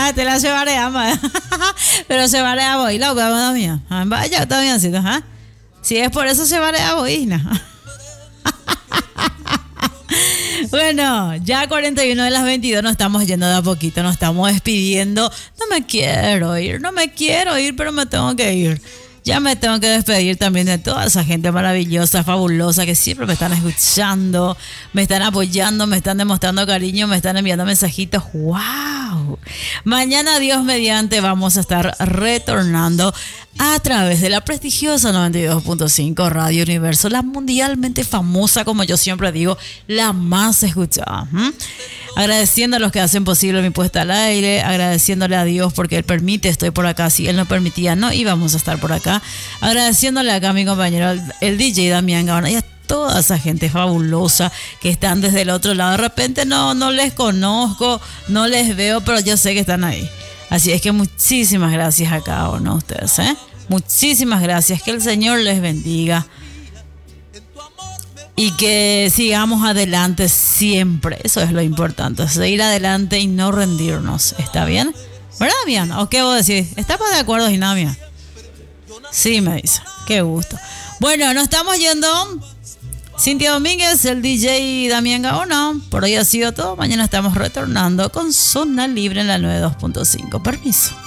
Te la llevaré, ama. Pero llevaré a vos y la huevona mía. Vaya, está bien, ¿sí? Si es por eso llevaré a vos, Isna. Bueno, ya 41 de las 22 nos estamos yendo de a poquito, nos estamos despidiendo. No me quiero ir, pero me tengo que ir. Ya me tengo que despedir también de toda esa gente maravillosa, fabulosa, que siempre me están escuchando, me están apoyando, me están demostrando cariño, me están enviando mensajitos. ¡Wow! Mañana, Dios mediante, vamos a estar retornando a través de la prestigiosa 92.5 Radio Universo, la mundialmente famosa, como yo siempre digo, la más escuchada. Agradeciendo a los que hacen posible mi puesta al aire, agradeciéndole a Dios porque Él permite, estoy por acá, si Él no permitía, no íbamos a estar por acá, agradeciéndole acá a mi compañero, el DJ Damián Gaona, y a toda esa gente fabulosa que están desde el otro lado. De repente no les conozco, no les veo, pero yo sé que están ahí. Así es que muchísimas gracias a cada uno de ustedes, Muchísimas gracias, que el Señor les bendiga. Y que sigamos adelante siempre. Eso es lo importante. Seguir adelante y no rendirnos. ¿Está bien? ¿Verdad, Damián? ¿O qué vos decís? ¿Estamos de acuerdo, Dinamia? Sí, me dice. Qué gusto. Bueno, nos estamos yendo. Cintia Domínguez, el DJ Damián Gaona. Por hoy ha sido todo. Mañana estamos retornando con Zona Libre en la 92.5. Permiso.